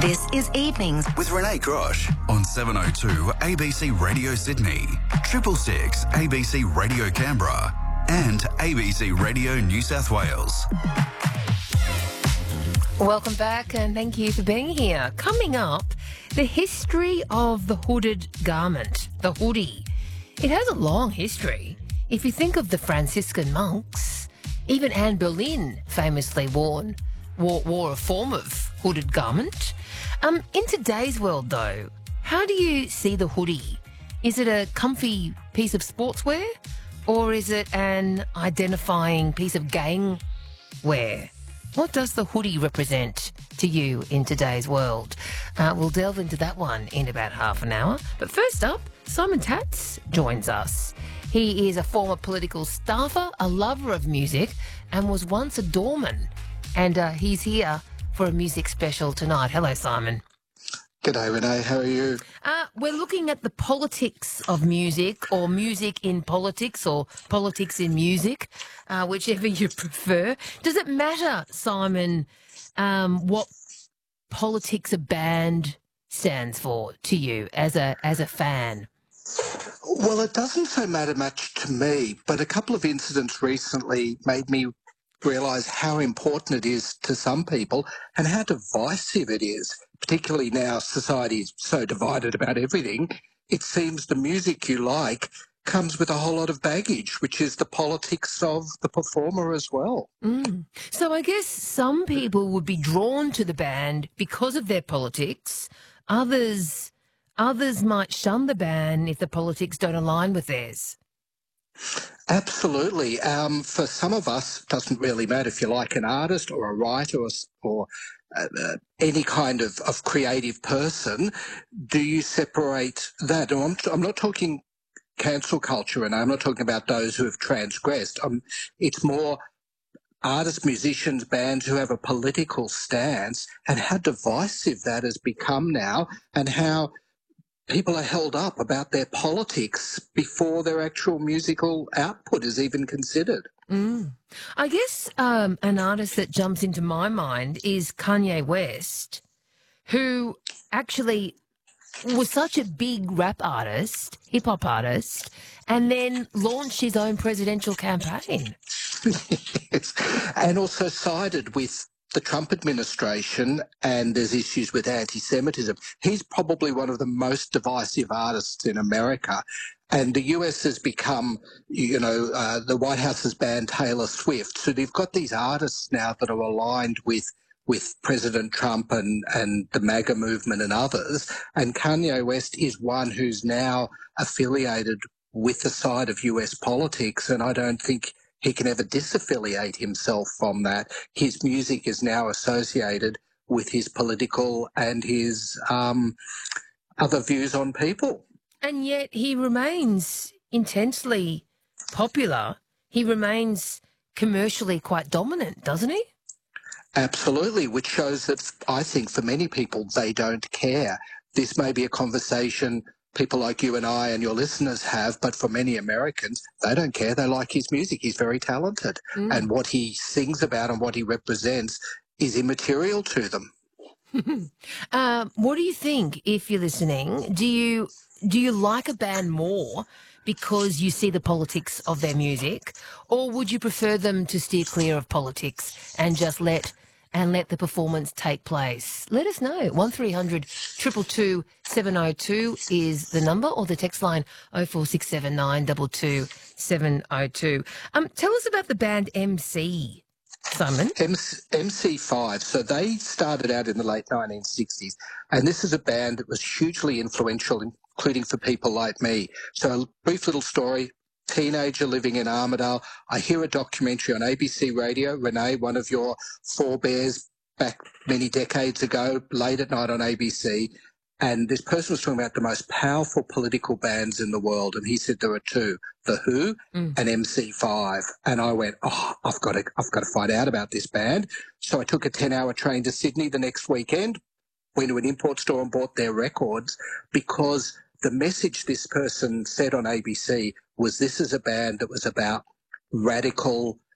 This is Evenings with Renee Grosh on 702 ABC Radio Sydney, 666 ABC Radio Canberra and ABC Radio New South Wales. Welcome back and thank you for being here. Coming up, the history of the hooded garment, the hoodie. It has a long history. If you think of the Franciscan monks, even Anne Boleyn famously wore a form of hooded garment. In today's world, though, how do you see the hoodie? Is it a comfy piece of sportswear or is it an identifying piece of gang wear? What does the hoodie represent to you in today's world? We'll delve into that one in about half an hour. But first up, Simon Tatz joins us. He is a former political staffer, a lover of music, and was once a doorman. And he's here for a music special tonight. Hello, Simon. G'day, Renee. How are you? We're looking at the politics of music, or music in politics, or politics in music, whichever you prefer. Does it matter, Simon, what politics a band stands for to you as a fan? Well, it doesn't so matter much to me, but a couple of incidents recently made me realise how important it is to some people and how divisive it is, particularly now society is so divided about everything. It seems the music you like comes with a whole lot of baggage, which is the politics of the performer as well. So I guess some people would be drawn to the band because of their politics. Others might shun the band if the politics don't align with theirs. Absolutely. For some of us, it doesn't really matter if you like an artist or a writer or any kind of creative person. Do you separate that? I'm not talking cancel culture, and I'm not talking about those who have transgressed. It's more artists, musicians, bands who have a political stance, and how divisive that has become now, and how people are held up about their politics before their actual musical output is even considered. I guess an artist that jumps into my mind is Kanye West, who actually was such a big rap artist, hip-hop artist, and then launched his own presidential campaign. Yes. And also sided with the Trump administration, and there's issues with anti-Semitism. He's probably one of the most divisive artists in America. And the US has become, the White House has banned Taylor Swift. So they've got these artists now that are aligned with President Trump and the MAGA movement and others. And Kanye West is one who's now affiliated with the side of US politics, and I don't think he can ever disaffiliate himself from that. His music is now associated with his political and his other views on people. And yet he remains intensely popular. He remains commercially quite dominant, doesn't he? Absolutely, which shows that I think for many people, they don't care. This may be a conversation people like you and I and your listeners have, but for many Americans, they don't care. They like his music. He's very talented. And what he sings about and what he represents is immaterial to them. What do you think, if you're listening? Do you like a band more because you see the politics of their music, or would you prefer them to steer clear of politics and just let the performance take place? Let us know. 1300 222 702 is the number, or the text line 04679 22 702. Tell us about the band MC, Simon. MC5. So they started out in the late 1960s, and this is a band that was hugely influential, including for people like me. So a brief little story. Teenager living in Armidale. I hear a documentary on ABC Radio, Renee, one of your forebears back many decades ago, late at night on ABC, and this person was talking about the most powerful political bands in the world, and he said there are two, The Who and MC5. And I went, I've got to find out about this band. So I took a 10-hour train to Sydney the next weekend, went to an import store and bought their records, because the message this person said on ABC was this is a band that was about radical